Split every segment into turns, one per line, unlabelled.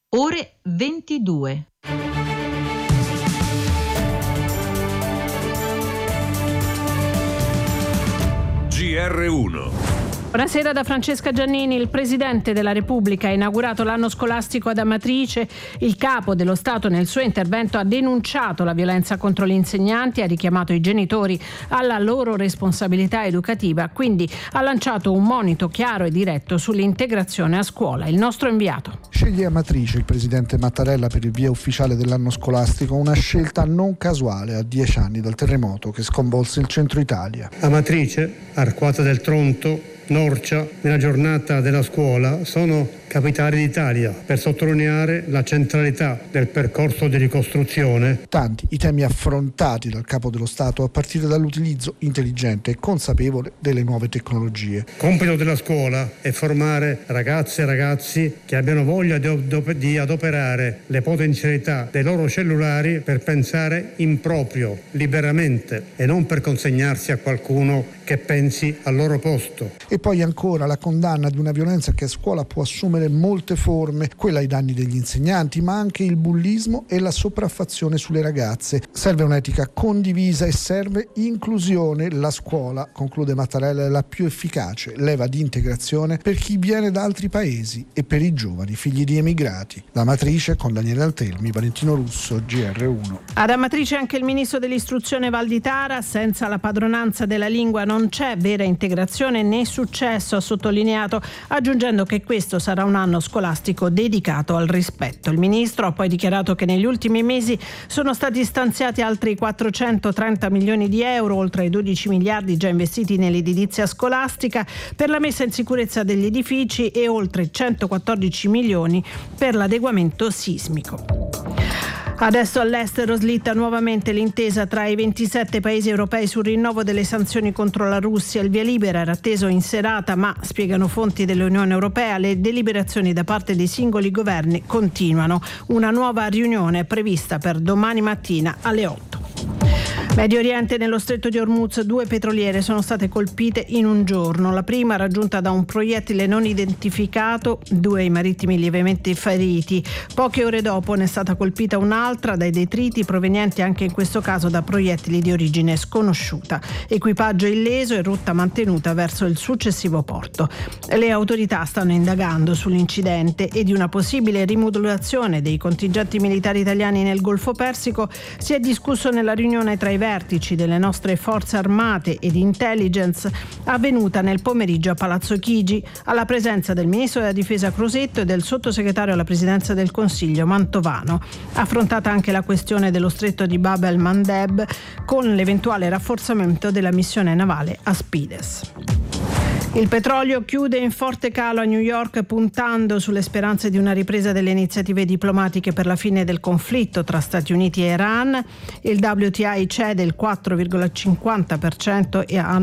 ore 22.
GR1.
Buonasera da Francesca Giannini. Il Presidente della Repubblica ha inaugurato l'anno scolastico ad Amatrice. Il Capo dello Stato nel suo intervento ha denunciato la violenza contro gli insegnanti, ha richiamato i genitori alla loro responsabilità educativa, quindi ha lanciato un monito chiaro e diretto sull'integrazione a scuola. Il nostro inviato.
Sceglie Amatrice il Presidente Mattarella per il via ufficiale dell'anno scolastico, una scelta non casuale a 10 anni dal terremoto che sconvolse il centro Italia.
Amatrice, Arquata del Tronto, Norcia, nella giornata della scuola sono capitali d'Italia per sottolineare la centralità del percorso di ricostruzione.
Tanti i temi affrontati dal Capo dello Stato a partire dall'utilizzo intelligente e consapevole delle nuove tecnologie.
Compito della scuola è formare ragazze e ragazzi che abbiano voglia di adoperare le potenzialità dei loro cellulari per pensare in proprio, liberamente, e non per consegnarsi a qualcuno che pensi al loro posto.
E poi ancora la condanna di una violenza che a scuola può assumere molte forme, quella ai danni degli insegnanti, ma anche il bullismo e la sopraffazione sulle ragazze. Serve un'etica condivisa e serve inclusione. La scuola, conclude Mattarella, è la più efficace leva di integrazione per chi viene da altri paesi e per i giovani figli di emigrati. Da Amatrice con Daniele Antelmi, Valentino Russo, GR1.
Ad Amatrice anche il ministro dell'istruzione Valditara. Senza la padronanza della lingua non c'è vera integrazione né successo, ha sottolineato, aggiungendo che questo sarà un anno scolastico dedicato al rispetto. Il ministro ha poi dichiarato che negli ultimi mesi sono stati stanziati altri 430 milioni di euro, oltre ai 12 miliardi già investiti nell'edilizia scolastica, per la messa in sicurezza degli edifici e oltre 114 milioni per l'adeguamento sismico. Adesso all'estero slitta nuovamente l'intesa tra i 27 paesi europei sul rinnovo delle sanzioni contro la Russia. Il via libera era atteso in serata, ma, spiegano fonti dell'Unione Europea, le deliberazioni da parte dei singoli governi continuano. Una nuova riunione è prevista per domani mattina alle 8. Medio Oriente, nello stretto di Hormuz, 2 petroliere sono state colpite in un giorno. La prima raggiunta da un proiettile non identificato, 2 i marittimi lievemente feriti. Poche ore dopo ne è stata colpita un'altra dai detriti provenienti anche in questo caso da proiettili di origine sconosciuta. Equipaggio illeso e rotta mantenuta verso il successivo porto. Le autorità stanno indagando sull'incidente e di una possibile rimodulazione dei contingenti militari italiani nel Golfo Persico si è discusso nella riunione tra i vertici delle nostre forze armate e di intelligence avvenuta nel pomeriggio a Palazzo Chigi, alla presenza del ministro della difesa Crosetto e del sottosegretario alla presidenza del Consiglio Mantovano. Affrontata anche la questione dello stretto di Bab el-Mandeb con l'eventuale rafforzamento della missione navale Aspides. Il petrolio chiude in forte calo a New York, puntando sulle speranze di una ripresa delle iniziative diplomatiche per la fine del conflitto tra Stati Uniti e Iran. Il WTI cede il 4,50% e a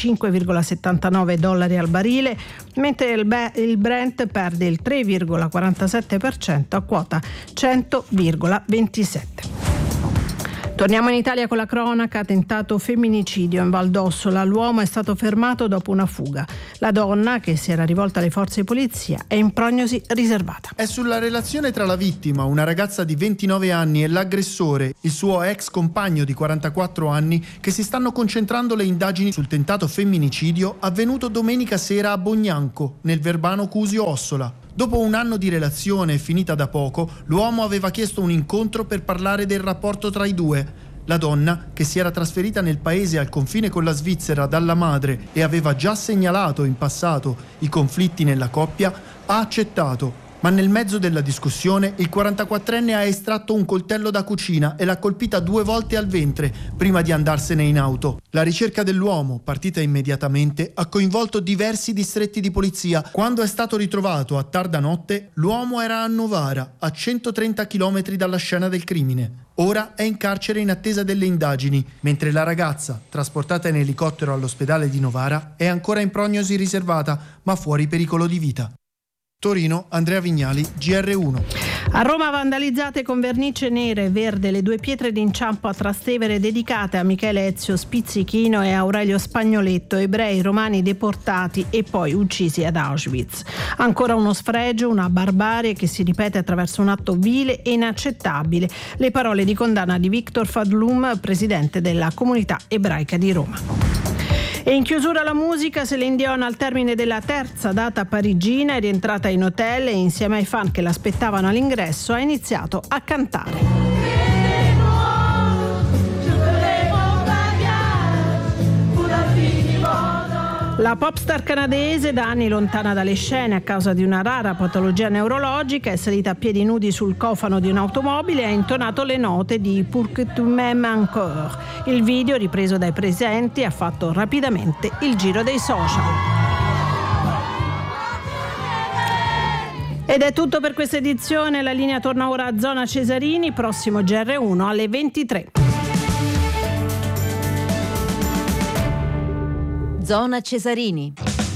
$95,79 al barile, mentre il Brent perde il 3,47% a quota 100,27. Torniamo in Italia con la cronaca. Tentato femminicidio in Val d'Ossola. L'uomo è stato fermato dopo una fuga. La donna, che si era rivolta alle forze di polizia, è in prognosi riservata.
È sulla relazione tra la vittima, una ragazza di 29 anni, e l'aggressore, il suo ex compagno di 44 anni, che si stanno concentrando le indagini sul tentato femminicidio avvenuto domenica sera a Bognanco, nel Verbano Cusio Ossola. Dopo un anno di relazione finita da poco, l'uomo aveva chiesto un incontro per parlare del rapporto tra i due. La donna, che si era trasferita nel paese al confine con la Svizzera dalla madre e aveva già segnalato in passato i conflitti nella coppia, ha accettato. Ma nel mezzo della discussione il 44enne ha estratto un coltello da cucina e l'ha colpita 2 volte al ventre prima di andarsene in auto. La ricerca dell'uomo, partita immediatamente, ha coinvolto diversi distretti di polizia. Quando è stato ritrovato a tarda notte, l'uomo era a Novara, a 130 km dalla scena del crimine. Ora è in carcere in attesa delle indagini, mentre la ragazza, trasportata in elicottero all'ospedale di Novara, è ancora in prognosi riservata, ma fuori pericolo di vita. Torino, Andrea Vignali, GR1.
A Roma vandalizzate con vernice nera e verde le 2 pietre d'inciampo a Trastevere dedicate a Michele Ezio Spizzichino e Aurelio Spagnoletto, ebrei romani deportati e poi uccisi ad Auschwitz. Ancora uno sfregio, una barbarie che si ripete attraverso un atto vile e inaccettabile. Le parole di condanna di Victor Fadlum, presidente della comunità ebraica di Roma. E in chiusura la musica, Céline Dion al termine della terza data parigina è rientrata in hotel e insieme ai fan che l'aspettavano all'ingresso ha iniziato a cantare. La popstar canadese, da anni lontana dalle scene a causa di una rara patologia neurologica, è salita a piedi nudi sul cofano di un'automobile e ha intonato le note di Pour que tu m'aimes encore. Il video, ripreso dai presenti, ha fatto rapidamente il giro dei social. Ed è tutto per questa edizione. La linea torna ora a Zona Cesarini, prossimo GR1 alle 23.
Zona Cesarini.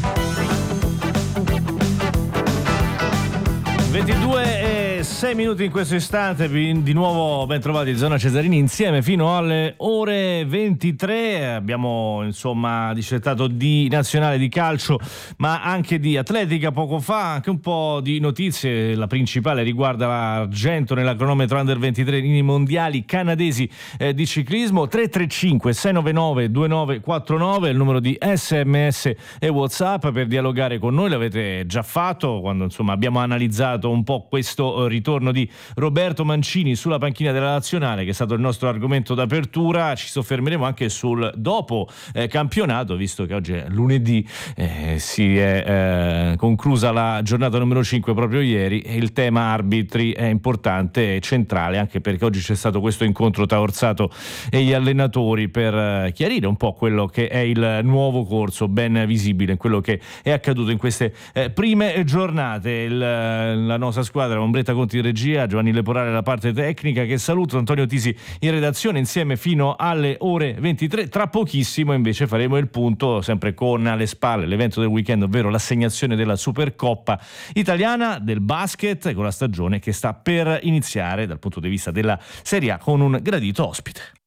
22:06 in questo istante, di nuovo ben trovati Zona Cesarini insieme fino alle ore 23. Abbiamo insomma discettato di nazionale di calcio ma anche di atletica poco fa, anche un po' di notizie. La principale riguarda l'argento nella cronometro under 23 nei mondiali canadesi di ciclismo. 335 699 2949 il numero di SMS e WhatsApp per dialogare con noi. L'avete già fatto quando insomma abbiamo analizzato un po' questo ritorno di Roberto Mancini sulla panchina della nazionale, che è stato il nostro argomento d'apertura. Ci soffermeremo anche sul dopo campionato, visto che oggi è lunedì, si è conclusa la giornata numero 5 proprio ieri, e il tema arbitri è importante e centrale, anche perché oggi c'è stato questo incontro tra Orsato e gli allenatori per chiarire un po' quello che è il nuovo corso ben visibile, quello che è accaduto in queste prime giornate. La nostra squadra, Ombretta Conti di regia, Giovanni Leporale alla parte tecnica, che saluto, Antonio Tisi in redazione, insieme fino alle ore 23. Tra pochissimo invece faremo il punto, sempre con alle spalle l'evento del weekend, ovvero l'assegnazione della Supercoppa italiana del basket, con la stagione che sta per iniziare dal punto di vista della Serie A con un gradito ospite.